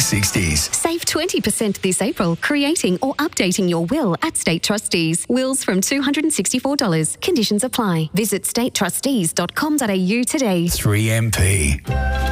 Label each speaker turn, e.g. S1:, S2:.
S1: 1960s.
S2: Save 20% this April creating or updating your will at State Trustees. Wills from $264. Conditions apply. Visit statetrustees.com.au today.
S1: 3MP.